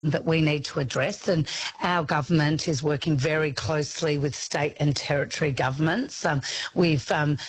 that we need to address, and our government is working very closely with state and territory governments. We've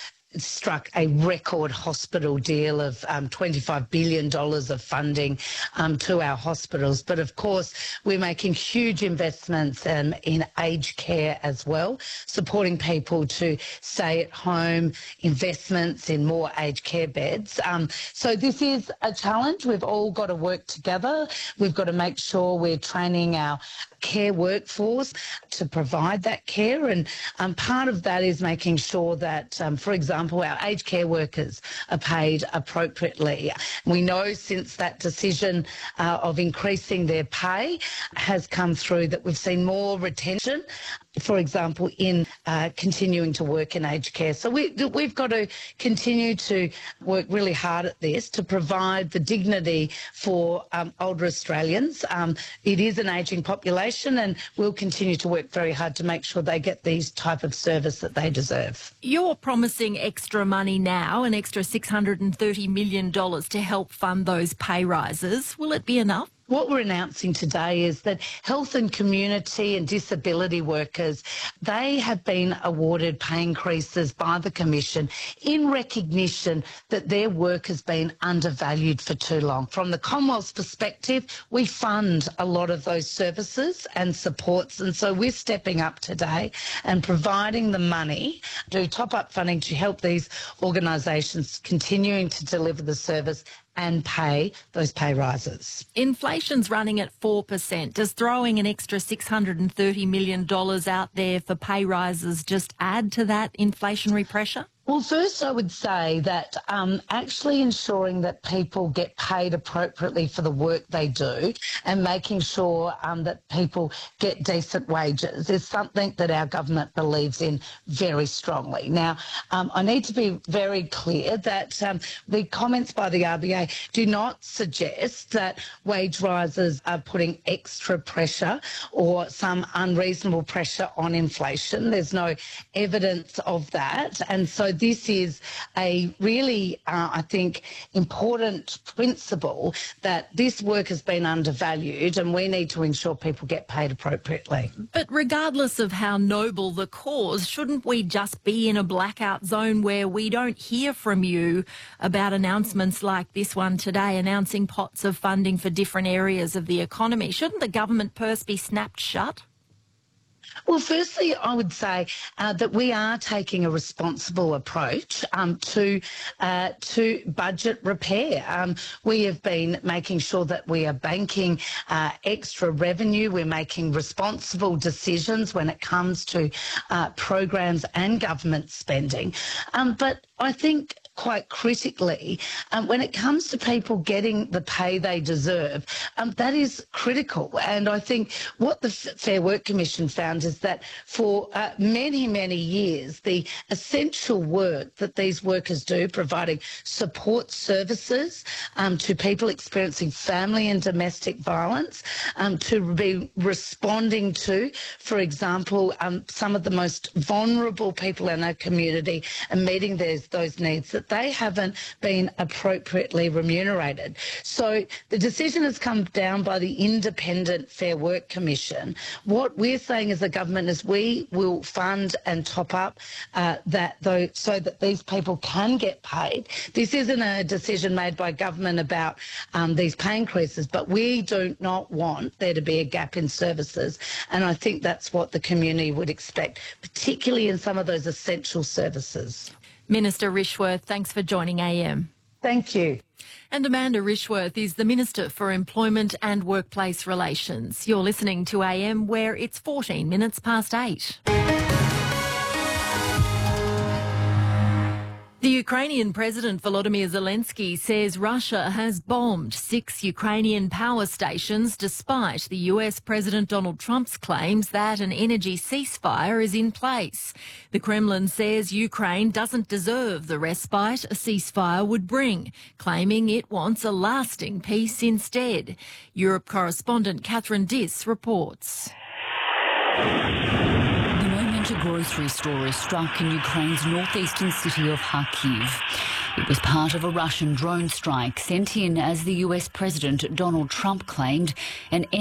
struck a record hospital deal of $25 billion of funding to our hospitals. But of course, we're making huge investments in aged care as well, supporting people to stay at home, investments in more aged care beds. So this is a challenge. We've all got to work together. We've got to make sure we're training our care workforce to provide that care, and part of that is making sure that, for example, our aged care workers are paid appropriately. We know since that decision of increasing their pay has come through that we've seen more retention, for example, in continuing to work in aged care. So we've got to continue to work really hard at this to provide the dignity for older Australians. It is an ageing population, and we'll continue to work very hard to make sure they get these type of service that they deserve. You're promising extra money now, an extra $630 million to help fund those pay rises. Will it be enough? What we're announcing today is that health and community and disability workers, they have been awarded pay increases by the Commission in recognition that their work has been undervalued for too long. From the Commonwealth's perspective, we fund a lot of those services and supports, and so we're stepping up today and providing the money, do top-up funding to help these organisations continuing to deliver the service and pay those pay rises. Inflation's running at 4%. Does throwing an extra $630 million out there for pay rises just add to that inflationary pressure? Well, first I would say that actually ensuring that people get paid appropriately for the work they do and making sure that people get decent wages is something that our government believes in very strongly. Now, I need to be very clear that the comments by the RBA do not suggest that wage rises are putting extra pressure or some unreasonable pressure on inflation. There's no evidence of that, and so this is a really, I think, important principle that this work has been undervalued and we need to ensure people get paid appropriately. But regardless of how noble the cause, shouldn't we just be in a blackout zone where we don't hear from you about announcements like this one today, announcing pots of funding for different areas of the economy? Shouldn't the government purse be snapped shut? Well, firstly, I would say that we are taking a responsible approach to budget repair. We have been making sure that we are banking extra revenue. We're making responsible decisions when it comes to programs and government spending. But I think quite critically, when it comes to people getting the pay they deserve, that is critical. And I think what the Fair Work Commission found is that for many, many years, the essential work that these workers do, providing support services to people experiencing family and domestic violence, to be responding to, for example, some of the most vulnerable people in our community and meeting those needs, that they haven't been appropriately remunerated. So the decision has come down by the independent Fair Work Commission. What we're saying as a government is we will fund and top up so that these people can get paid. This isn't a decision made by government about these pay increases, but we do not want there to be a gap in services. And I think that's what the community would expect, particularly in some of those essential services. Minister Rishworth, thanks for joining AM. Thank you. And Amanda Rishworth is the Minister for Employment and Workplace Relations. You're listening to AM, where it's 14 minutes past 8. The Ukrainian President Volodymyr Zelensky says Russia has bombed 6 Ukrainian power stations despite the US President Donald Trump's claims that an energy ceasefire is in place. The Kremlin says Ukraine doesn't deserve the respite a ceasefire would bring, claiming it wants a lasting peace instead. Europe correspondent Catherine Diss reports. A grocery store is struck in Ukraine's northeastern city of Kharkiv. It was part of a Russian drone strike sent in, as the US President Donald Trump claimed, an